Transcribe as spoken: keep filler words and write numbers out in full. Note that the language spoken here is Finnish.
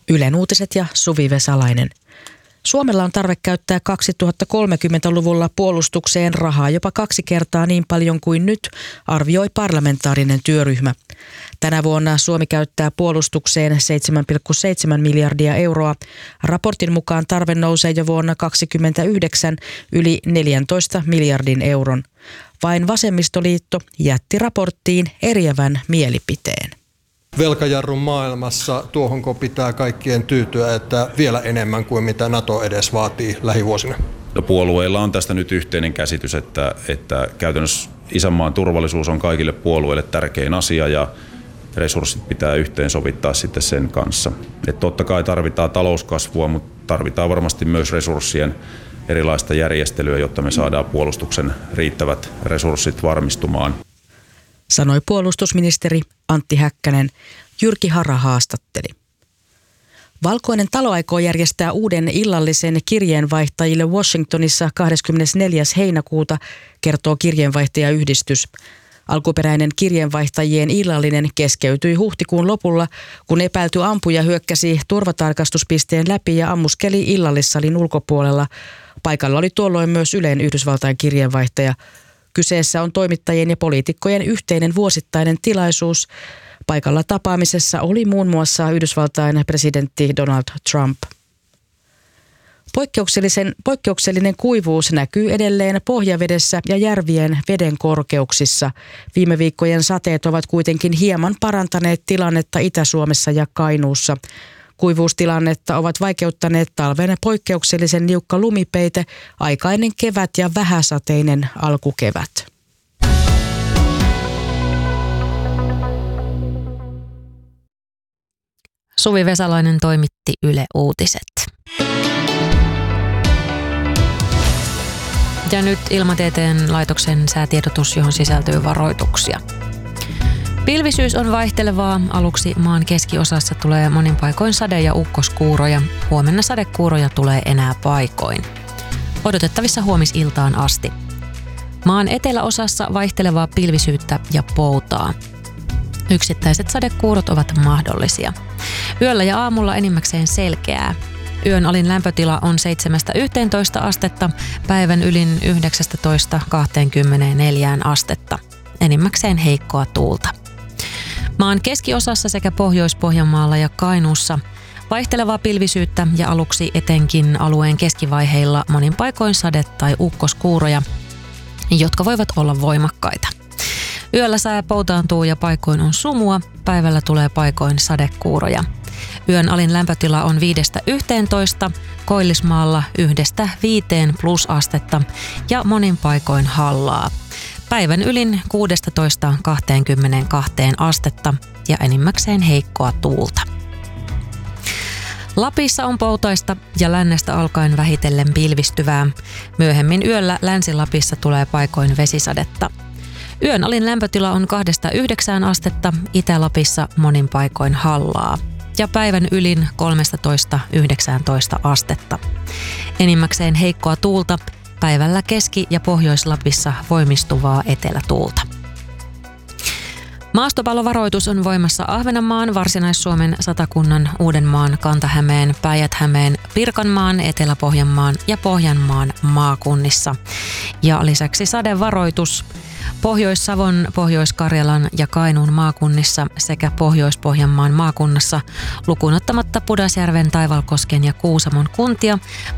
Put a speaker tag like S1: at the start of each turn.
S1: Ylen uutiset ja Suvi Vesalainen. Suomella on tarve käyttää kaksituhattakolmekymmentäluvulla puolustukseen rahaa jopa kaksi kertaa niin paljon kuin nyt, arvioi parlamentaarinen työryhmä. Tänä vuonna Suomi käyttää puolustukseen seitsemän pilkku seitsemän miljardia euroa. Raportin mukaan tarve nousee jo vuonna kaksituhattakaksikymmentäyhdeksän yli neljäntoista miljardin euron. Vain vasemmistoliitto jätti raporttiin eriävän mielipiteen.
S2: Velkajarrun maailmassa tuohonko pitää kaikkien tyytyä, että vielä enemmän kuin mitä NATO edes vaatii lähivuosina?
S3: Puolueilla on tästä nyt yhteinen käsitys, että, että käytännössä isänmaan turvallisuus on kaikille puolueille tärkein asia ja resurssit pitää yhteensovittaa sitten sen kanssa. Et totta kai tarvitaan talouskasvua, mutta tarvitaan varmasti myös resurssien erilaista järjestelyä, jotta me saadaan puolustuksen riittävät resurssit varmistumaan.
S1: Sanoi puolustusministeri Antti Häkkänen. Jyrki Hara haastatteli. Valkoinen talo aikoo järjestää uuden illallisen kirjeenvaihtajille Washingtonissa kahdeskymmenesneljäs heinäkuuta, kertoo kirjeenvaihtajayhdistys. Alkuperäinen kirjeenvaihtajien illallinen keskeytyi huhtikuun lopulla, kun epäilty ampuja hyökkäsi turvatarkastuspisteen läpi ja ammuskeli illallissalin ulkopuolella. Paikalla oli tuolloin myös Ylen Yhdysvaltain kirjeenvaihtaja. Kyseessä on toimittajien ja poliitikkojen yhteinen vuosittainen tilaisuus. Paikalla tapaamisessa oli muun muassa Yhdysvaltain presidentti Donald Trump. Poikkeuksellisen, poikkeuksellinen kuivuus näkyy edelleen pohjavedessä ja järvien veden korkeuksissa. Viime viikkojen sateet ovat kuitenkin hieman parantaneet tilannetta Itä-Suomessa ja Kainuussa. Kuivuustilannetta ovat vaikeuttaneet talven poikkeuksellisen niukka lumipeite, aikainen kevät ja vähäsateinen alkukevät.
S4: Suvi Vesalainen toimitti Yle Uutiset. Ja nyt Ilmatieteen laitoksen säätiedotus, johon sisältyy varoituksia. Pilvisyys on vaihtelevaa. Aluksi maan keskiosassa tulee monin paikoin sade- ja ukkoskuuroja. Huomenna sadekuuroja tulee enää paikoin. Odotettavissa huomisiltaan asti. Maan eteläosassa vaihtelevaa pilvisyyttä ja poutaa. Yksittäiset sadekuurot ovat mahdollisia. Yöllä ja aamulla enimmäkseen selkeää. Yön alin lämpötila on seitsemästä yhteentoista astetta, päivän ylin yhdeksästätoista kahteenkymmeneenneljään astetta. Enimmäkseen heikkoa tuulta. Maan keskiosassa sekä Pohjois-Pohjanmaalla ja Kainuussa vaihtelevaa pilvisyyttä ja aluksi etenkin alueen keskivaiheilla monin paikoin sade- tai ukkoskuuroja, jotka voivat olla voimakkaita. Yöllä sää poutaantuu ja paikoin on sumua, päivällä tulee paikoin sadekuuroja. Yön alin lämpötila on viidestä yhteentoista, Koillismaalla yhdestä viiteen plusastetta ja monin paikoin hallaa. Päivän ylin kuudestatoista kahteenkymmeneenkahteen astetta ja enimmäkseen heikkoa tuulta. Lapissa on poutaista ja lännestä alkaen vähitellen pilvistyvää. Myöhemmin yöllä Länsi-Lapissa tulee paikoin vesisadetta. Yön alin lämpötila on kahdesta yhdeksään astetta, Itä-Lapissa monin paikoin hallaa. Ja päivän ylin kolmestatoista yhdeksääntoista astetta. Enimmäkseen heikkoa tuulta, päivällä Keski- ja Pohjois-Lapissa voimistuvaa etelätuulta. Maastopallovaroitus on voimassa Ahvenanmaan, Varsinais-Suomen, Satakunnan, Uudenmaan, Kanta-Hämeen, Päijät-Hämeen, Pirkanmaan, Etelä-Pohjanmaan ja Pohjanmaan maakunnissa. Ja lisäksi sadevaroitus Pohjois-Savon, Pohjois-Karjalan ja Kainuun maakunnissa sekä Pohjois-Pohjanmaan maakunnassa lukuun ottamatta Pudasjärven, Taivalkosken ja Kuusamon kuntia